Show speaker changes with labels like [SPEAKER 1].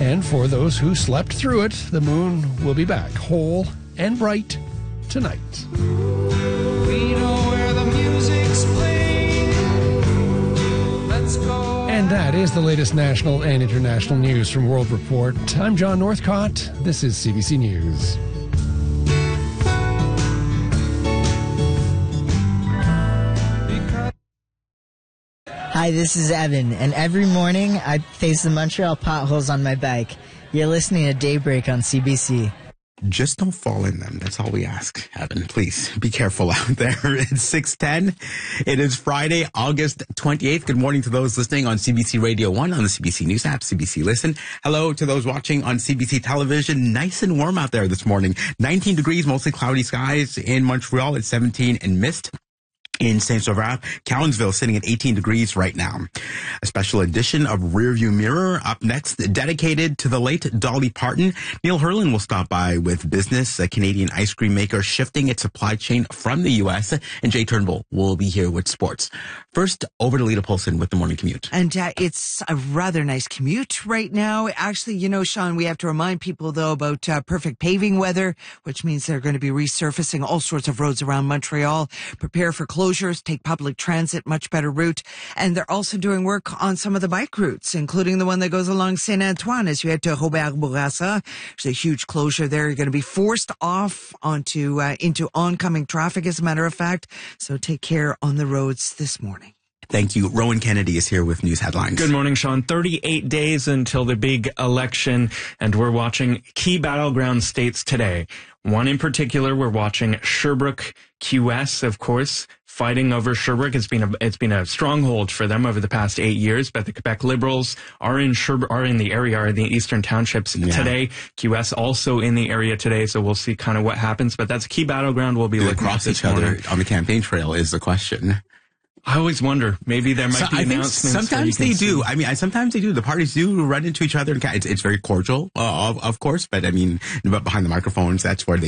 [SPEAKER 1] And for those who slept through it, the moon will be back whole and bright tonight.
[SPEAKER 2] We know where the music's playing. Let's go.
[SPEAKER 1] And that is the latest national and international news from World Report. I'm John Northcott. This is CBC News.
[SPEAKER 3] Hi, this is Evan, and every morning I face the Montreal potholes on my bike. You're listening to Daybreak on CBC.
[SPEAKER 4] Just don't fall in them. That's all we ask, Evan. Please be careful out there. It's 6:10. It is Friday, August 28th. Good morning to those listening on CBC Radio 1, on the CBC News app, CBC Listen. Hello to those watching on CBC Television. Nice and warm out there this morning. 19 degrees, mostly cloudy skies in Montreal. It's 17 and mist. In Saint-Sauveur, Cowansville sitting at 18 degrees right now. A special edition of Rearview Mirror up next, dedicated to the late Dolly Parton. Neil Herland will stop by with business, a Canadian ice cream maker shifting its supply chain from the U.S. And Jay Turnbull will be here with sports. First, over to Lita Polson with the morning commute.
[SPEAKER 5] And it's a rather nice commute right now. Actually, you know, Sean, we have to remind people, though, about perfect paving weather, which means they're going to be resurfacing all sorts of roads around Montreal. Prepare for closures, take public transit, much better route. And they're also doing work on some of the bike routes, including the one that goes along Saint-Antoine as you head to Robert Bourassa. There's a huge closure there. You're going to be forced off onto into oncoming traffic, as a matter of fact. So take care on the roads this morning.
[SPEAKER 4] Thank you. Rowan Kennedy is here with news headlines.
[SPEAKER 6] Good morning, Sean. 38 days until the big election, and we're watching key battleground states today. One in particular, we're watching Sherbrooke QS, of course, fighting over Sherbrooke. It's been a stronghold for them over the past 8 years, but the Quebec Liberals are in the area, are in the eastern townships today. QS also in the area today, so we'll see kind of what happens. But that's a key battleground we'll be looking at this morning.
[SPEAKER 4] Across each other on the campaign trail is the question.
[SPEAKER 6] I always wonder, maybe there might be announcements.
[SPEAKER 4] Sometimes they do. I mean, sometimes they do. The parties do run into each other. It's very cordial, of course, but I mean, behind the microphones, that's where they